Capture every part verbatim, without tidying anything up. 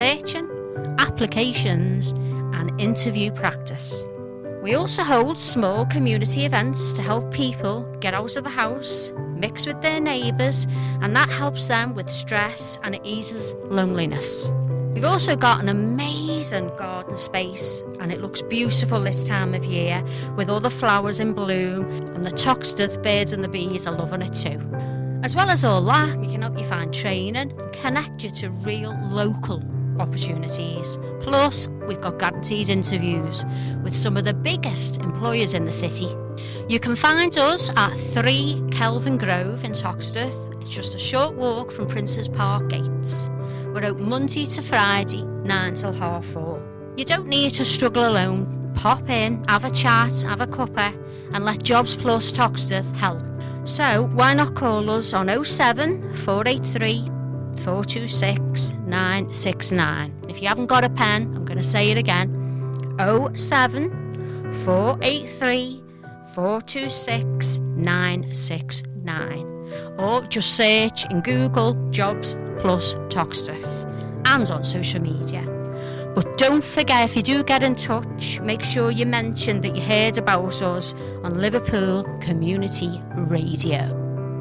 searching, applications and interview practice. We also hold small community events to help people get out of the house, mix with their neighbours, and that helps them with stress and it eases loneliness. We've also got an amazing garden space and it looks beautiful this time of year with all the flowers in bloom, and the Toxteth birds and the bees are loving it too. As well as all that, we can help you find training and connect you to real local opportunities. Plus, we've got guaranteed interviews with some of the biggest employers in the city. You can find us at three Kelvin Grove in Toxteth. It's just a short walk from Princes Park gates. We're open Monday to Friday, nine till half four. You don't need to struggle alone. Pop in, have a chat, have a cuppa, and let Jobs Plus Toxteth help. So why not call us on oh seven, four eight three, four two six, nine six nine. If you haven't got a pen, I'm going to say it again. oh seven, four eight three, four two six, nine six nine. Or just search in Google Jobs Plus Toxteth and on social media. But don't forget, if you do get in touch, make sure you mention that you heard about us on Liverpool Community Radio.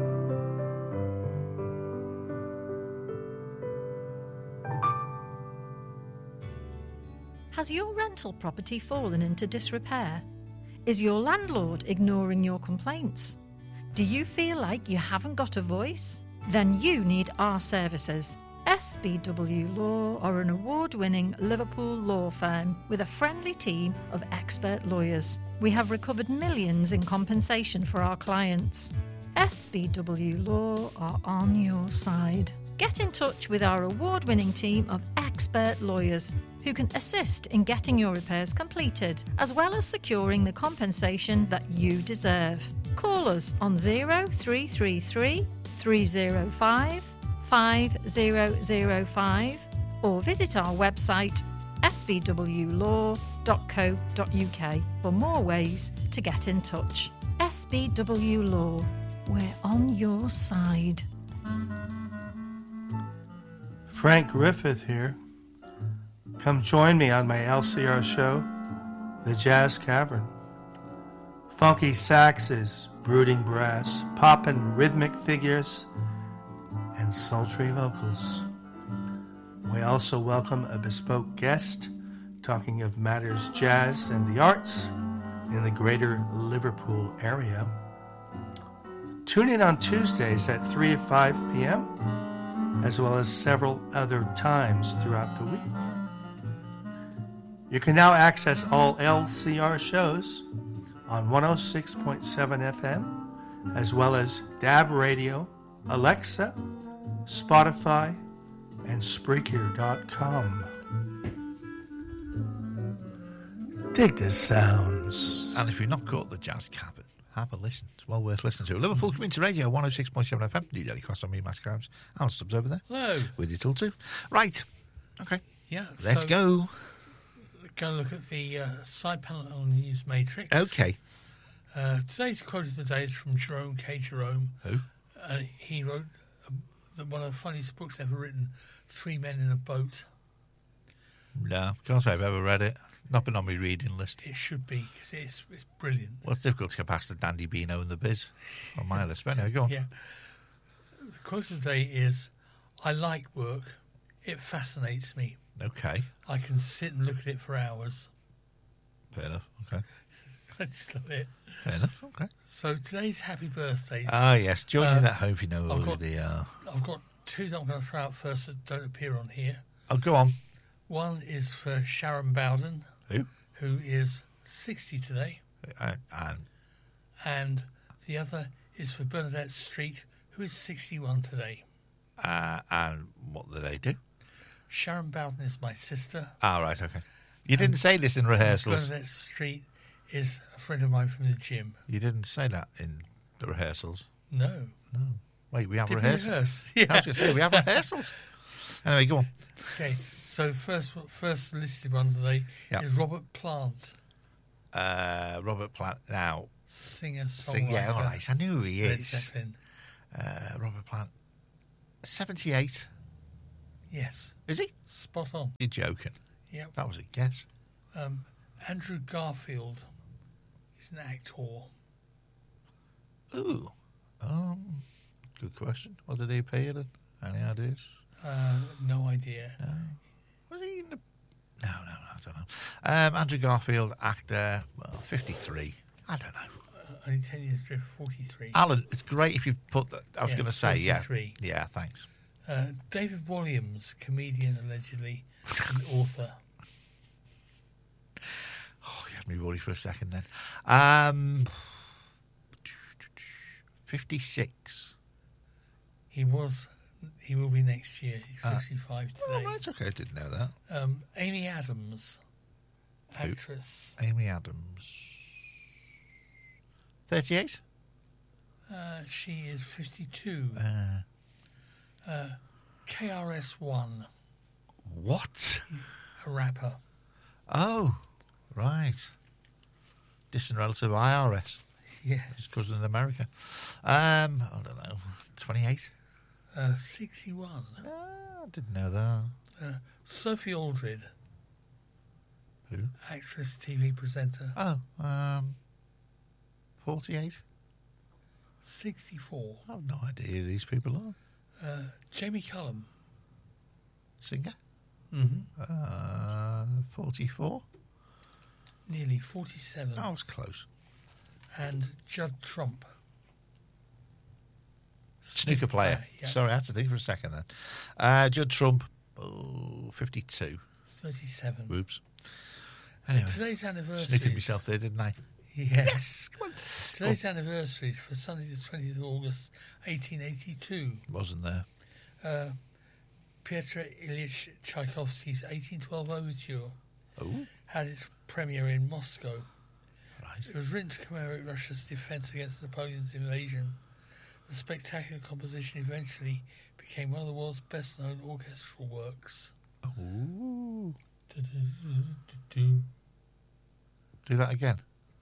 Has your rental property fallen into disrepair? Is your landlord ignoring your complaints? Do you feel like you haven't got a voice? Then you need our services. S B W Law are an award-winning Liverpool law firm with a friendly team of expert lawyers. We have recovered millions in compensation for our clients. S B W Law are on your side. Get in touch with our award-winning team of expert lawyers who can assist in getting your repairs completed, as well as securing the compensation that you deserve. Call us on zero three three three, three zero five, five zero zero five or visit our website s b w law dot co dot u k for more ways to get in touch. S B W Law, we're on your side. Frank Griffith here. Come join me on my L C R show, The Jazz Cavern. Funky saxes, brooding brass, poppin' rhythmic figures, and sultry vocals. We also welcome a bespoke guest talking of matters jazz and the arts in the greater Liverpool area. Tune in on Tuesdays at three to five p.m., as well as several other times throughout the week. You can now access all L C R shows on one oh six point seven F M, as well as D A B Radio, Alexa, Spotify, and Spreaker dot com. Dig the sounds. And if you've not caught the Jazz Cavern, have a listen. It's well worth listening to. Liverpool Community Radio, one oh six point seven F M. D J Cross on me, Matt Grimes. Alan Stubbs over there. Hello. With you till two. Right. Okay. Yeah. Let's so go. Go look at the uh, side panel on the News Matrix. Okay. Uh, today's quote of the day is from Jerome K. Jerome. Who? Uh, he wrote uh, the, one of the funniest books ever written, Three Men in a Boat. No, can't say I've ever read it. Not been on my reading list. It should be, because it's, it's brilliant. Well, it's difficult to get past the Dandy Beano and the Biz on my list. But anyway, go on. Yeah. The quote of the day is, I like work. It fascinates me. Okay. I can sit and look at it for hours. Fair enough. Okay. I just love it. Fair enough. Okay. So today's happy birthdays. Ah, yes. Join Um, in at home if you know I've who got- they are. I've got two that I'm going to throw out first that don't appear on here. Oh, go on. One is for Sharon Bowden, Who? who is sixty today, Uh, and and the other is for Bernadette Street, who is sixty-one today. uh, and what do they do? Sharon Bowden is my sister. Ah, right. Okay. You didn't say this in rehearsals. Bernadette Street is a friend of mine from the gym. You didn't say that in the rehearsals. No. No. Wait, we have Did we rehearsals. rehearse? I Yeah. was going to say we have rehearsals. Anyway, go on. Okay, so first first listed one today Yeah. is Robert Plant, Uh, Robert Plant. Now, singer, sing, songwriter. yeah, all right. I knew who he Led is. Zeppelin. Uh, Robert Plant. seventy-eight. Yes. Is he? Spot on. You're joking. Yep. That was a guess. Um, Andrew Garfield. He's an actor. Ooh. Um, good question. What did he appear in? Any ideas? Uh, no idea. No. Was he in the... No, no, no, I don't know. Um, Andrew Garfield, actor, well, fifty-three. I don't know. Uh, only ten years drift, forty-three. Alan, it's great if you put that. I was Yeah, going to say, yeah. forty-three. Yeah, thanks. Uh, David Williams, comedian allegedly, and author. Oh, you had me worried for a second then. Um, fifty-six. He was, he will be next year. He's Uh, fifty-five Oh, today. right, okay, I didn't know that. Um, Amy Adams, Who? actress. Amy Adams. thirty-eight? Uh, she is fifty-two. Uh, Uh, K R S One, what? a rapper. Oh, right. Distant relative I R S. Yeah. His cousin in America. Um, I don't know. twenty-eight? Uh, sixty-one. Ah, I didn't know that. Uh, Sophie Aldred, Who? actress, T V presenter. Oh, um, forty-eight? sixty-four. I have no idea who these people are. Uh, Jamie Cullum. Singer? Mm-hmm. Uh, forty-four? Nearly forty-seven. I was close. And Judd Trump. Snooker player. Yeah. Sorry, I had to think for a second then. Uh, Judd Trump, oh, fifty-two. thirty-seven. Whoops. Anyway, Today's anniversary. snookered myself there, didn't I? Yes. Come on. Today's anniversary is for Sunday the twentieth of August, eighteen eighty-two. Wasn't there. Uh, Piotr Ilyich Tchaikovsky's eighteen twelve Overture Oh, had its premiere in Moscow. right. It was written to commemorate Russia's defence against Napoleon's invasion. The spectacular composition eventually became one of the world's best-known orchestral works. Ooh. Do that again.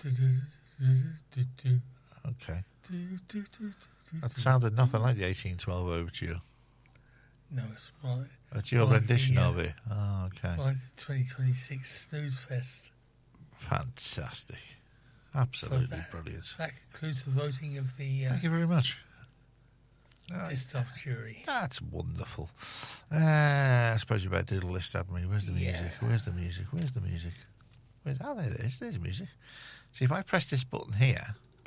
Okay. That sounded nothing like the eighteen twelve overture. No, it's right. That's your Like the, rendition uh, of it. Oh, okay. Like the twenty twenty-six Snooze Fest. Fantastic. Absolutely So that- brilliant. That concludes the voting of the uh, Thank you very much. Uh, Distaff jury. That's wonderful. Uh, I suppose you better do the list, hadn't we? Where's the music? Yeah. Where's the music? Where's the music? Where's, oh, there it is. There's music. See, if I press this button here,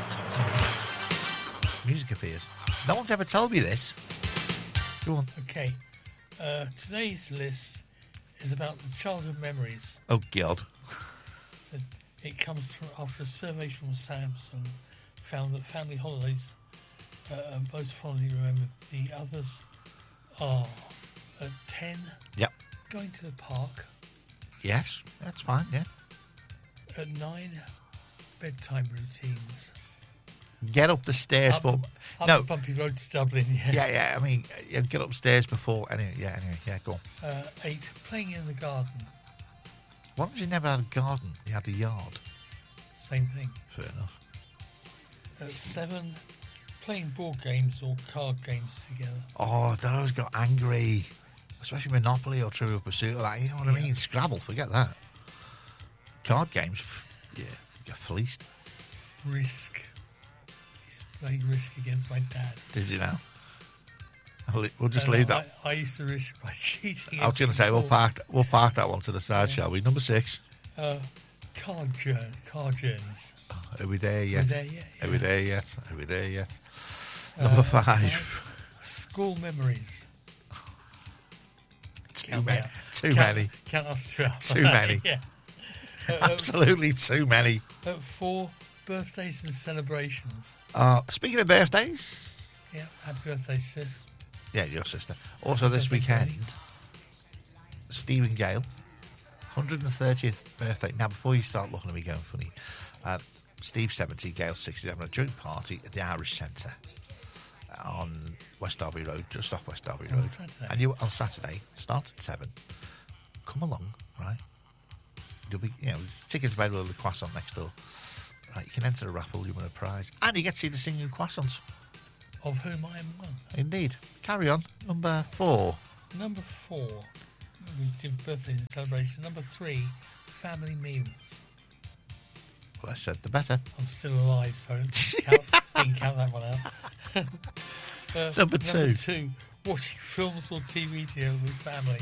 music appears. No one's ever told me this. Go on. Okay. Uh, today's list is about the childhood memories. Oh, God. It, it comes from after a survey from Samsung found that family holidays uh, are most fondly remembered. The others are at ten, Yep. going to the park. Yes, that's fine, yeah. At nine, bedtime routines. Get up the stairs, Up, but... up no. the bumpy road to Dublin, yeah. Yeah, yeah, I mean, yeah, get upstairs before... Anyway, yeah, anyway, yeah, go on. Uh, eight, playing in the garden. Why don't you never had a garden? You had a yard. Same thing. Fair enough. At seven, playing board games or card games together. Oh, they always got angry. Especially Monopoly or Trivial Pursuit or that. You know what I Yeah. mean? Scrabble, forget that. Card games, yeah, you get fleeced. Risk. He's playing Risk against my dad. Did you know? I'll li- We'll just And leave that. I, I used to risk by cheating. I was going to say, we'll park, we'll park that one to the side, Yeah. shall we? Number six. Uh, card, journey, card journeys. Are we there yet? there yet? Are we Yeah. there yet? Are we there yet? Uh, Number five. School memories. Too Count me many. out. Too Count- many. Count us two out. Too many. yeah. Uh, uh, Absolutely too many. At four, birthdays and celebrations. Uh, speaking of birthdays, Yeah, happy birthday, sis. yeah, your sister. Also this Birthday, weekend, Granny. Stephen Gale, one hundred thirtieth birthday. Now, before you start looking at me going funny, uh, Steve seventy, Gale sixty, having a joint party at the Irish Centre on West Derby Road, just off West Derby On Road. Saturday? And you on Saturday, start at seven. Come along, right? You'll be, you know, tickets available at the croissant next door. Right, you can enter a raffle, you win a prize, and you get to see the singing croissants. Of whom I am one. Indeed. Carry on. Number four. Number four, we did birthday celebration. Number three, family meals. Less said, the better. I'm still alive, so I didn't count, didn't count that one out. uh, Number two. Number two, watching films or T V together with family.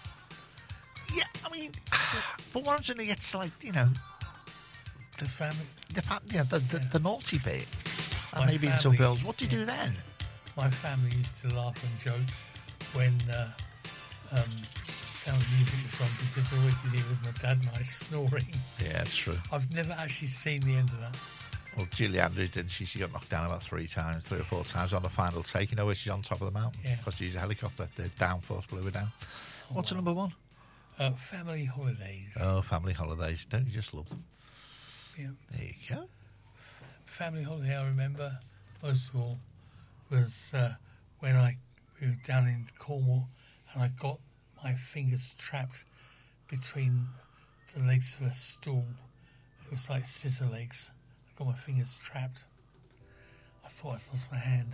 Yeah, I mean, but once it gets like, you know, The family. the fa- yeah, the, the, Yeah. the naughty bit, and My maybe in some family bills, used what do you to- do then? My family used to laugh and joke when uh, um, sound music was on because all we could hear was my dad and I snoring. Yeah, that's true. I've never actually seen the end of that. Well, Julie Andrews did. She, she got knocked down about three times, three or four times on the final take. You know where she's on top of the mountain? Yeah. Because she used a helicopter. The downforce blew her down. What's wow. the number one? Uh, family holidays. Oh, family holidays. Don't you just love them? Yeah. There you go. Family holiday I remember most of all was uh, when I we were down in Cornwall and I got my fingers trapped between the legs of a stool. It was like scissor legs. I got my fingers trapped. I thought I'd lost my hand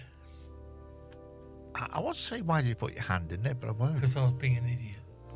I, I want to say, why did you put your hand in it? But I won't. because I was being an idiot.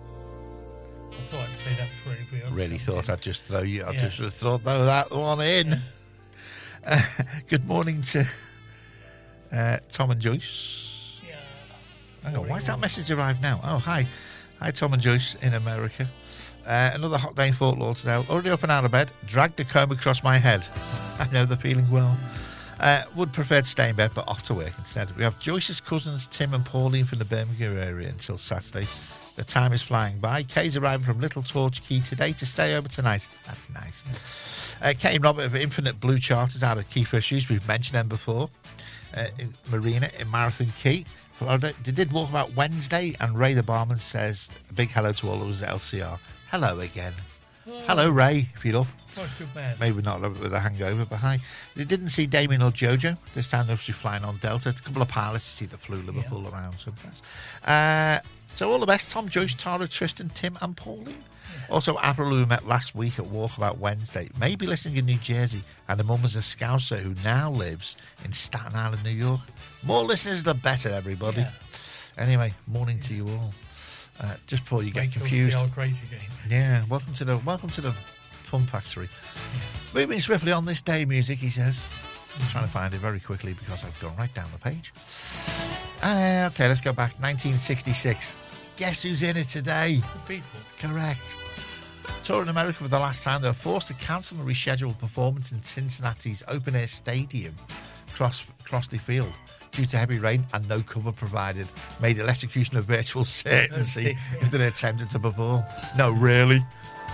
I thought I'd say that before anybody else. Really jumped thought in. I'd just throw you. I Yeah. just would have thrown throw that one in. Uh, good morning to uh, Tom and Joyce. Yeah. Hang on, why has that Morning. message arrived now? Oh, hi. Hi, Tom and Joyce in America. Uh, another hot day in Fort Lauderdale. Already up and out of bed. Dragged a comb across my head. I know the feeling well. Uh, would prefer to stay in bed, but off to work instead. We have Joyce's cousins, Tim and Pauline, from the Birmingham area until Saturday. The time is flying by. Kay's arriving from Little Torch Key today to stay over tonight. That's nice. Uh, Kay and Robert of Infinite Blue Charters out of Keyford Shoes. We've mentioned them before. Uh, in Marina in Marathon Key. Florida. They did walk about Wednesday, and Ray the barman says a big hello to all of us at L C R. Hello again. Oh, Hello, Ray, if you're up. What a good man. Maybe not with a hangover, but hi. They didn't see Damien or Jojo. This time they're obviously flying on Delta. A couple of pilots to see the flew Liverpool Yeah. around sometimes. Uh, so all the best. Tom, Joyce, Tara, Tristan, Tim and Pauline. Also, Avril, who we met last week at Walkabout Wednesday, may be listening in New Jersey, and the mum is a Scouser who now lives in Staten Island, New York. More listeners, the better, everybody. Yeah. Anyway, morning to you all. Uh, just before you get Wait till confused. see our great again. Yeah, welcome to the welcome to the Fun Factory. Moving swiftly on this day, music, he says. I'm trying to find it very quickly because I've gone right down the page. Uh, okay, let's go back. nineteen sixty-six. Guess who's in it today? The Beatles. Correct. Touring America for the last time, they were forced to cancel a rescheduled performance in Cincinnati's open-air stadium, Cross, Crossley Field, due to heavy rain and no cover provided. Made electrocution a virtual certainty if they attempted to perform. No, really?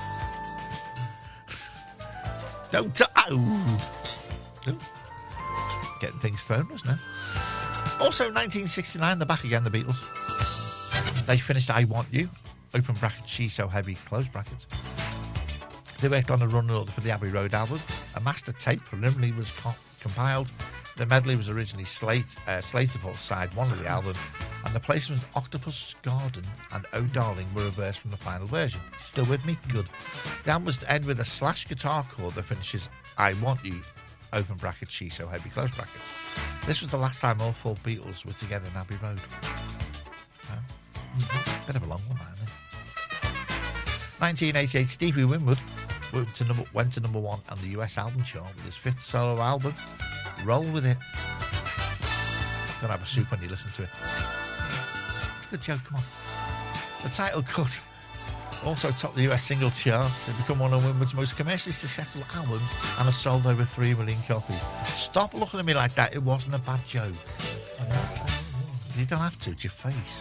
Don't... T- oh. Ooh. Getting things thrown us now. Also, nineteen sixty-nine, they're back again, the Beatles. They finished I Want You, open brackets, She's So Heavy, close brackets. They worked on a run order for the Abbey Road album. A master tape preliminarily was co- compiled. The medley was originally slate, uh, slated for side one of the album, and the placements Octopus Garden and Oh Darling were reversed from the final version. Still with me? Good. Down was to end with a slash guitar chord that finishes I Want You, open brackets, She's So Heavy, close brackets. This was the last time all four Beatles were together in Abbey Road. Wow. Mm-hmm. Bit of a long one, that, isn't it? nineteen eighty-eight, Stevie Winwood went to, number, went to number one on the U S album chart with his fifth solo album, Roll With It. Gonna have a soup when you listen to it. It's a good joke, come on. The title cut also topped the U S single charts. It became one of Winwood's most commercially successful albums and has sold over three million copies. Stop looking at me like that, it wasn't a bad joke. You don't have to, it's your face.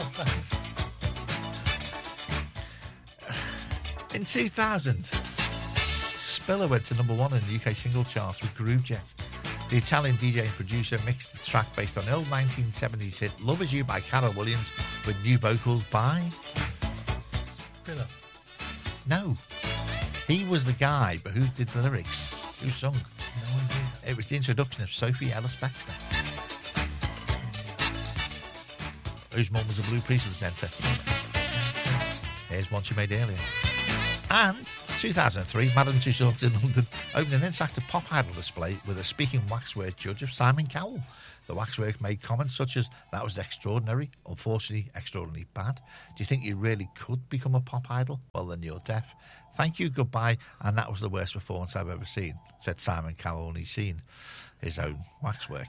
In two thousand, Spiller went to number one in the U K single charts with Groovejet. The Italian D J and producer mixed the track based on the old nineteen seventies hit Love Is You by Carol Williams with new vocals by... Spiller. No. He was the guy, but who did the lyrics? Who sung? No idea. It was the introduction of Sophie Ellis-Bextor, whose mum was a Blue Priest presenter. Here's one she made earlier. And two thousand three, Madame Tussauds in London opened an interactive pop idol display with a speaking waxwork judge of Simon Cowell. The waxwork made comments such as, "That was extraordinary, unfortunately extraordinarily bad. Do you think you really could become a pop idol? Well, then you're deaf. Thank you, goodbye, and that was the worst performance I've ever seen," said Simon Cowell when he's seen his own waxwork.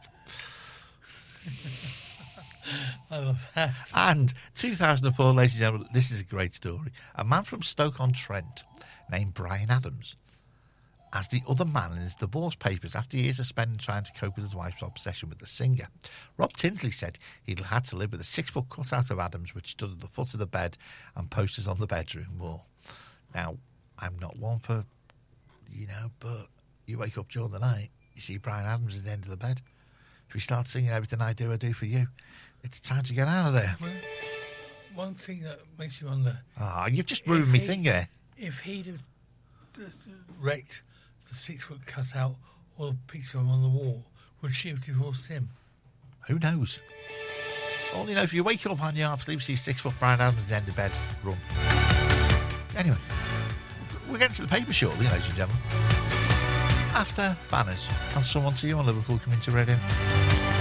I love that. And two thousand four, ladies and gentlemen, this is a great story. A man from Stoke-on-Trent named Brian Adams, as the other man in his divorce papers after years of spending trying to cope with his wife's obsession with the singer. Rob Tinsley said he'd had to live with a six-foot cutout of Adams which stood at the foot of the bed and posters on the bedroom wall. Now, I'm not one for, you know, but you wake up during the night, you see Brian Adams at the end of the bed. If we start singing Everything I Do, I Do For You, it's time to get out of there. Well, one thing that makes you wonder... Ah, oh, you've just ruined my thing here. If he'd have wrecked the six-foot cutout or the picture of him on the wall, would she have divorced him? Who knows? All you know, if you wake up on your arm sleep, see six-foot Brian Adams at the end of bed, run. Anyway, we're getting to the paper shortly, ladies and gentlemen. After banners and someone to you on Liverpool Community Radio.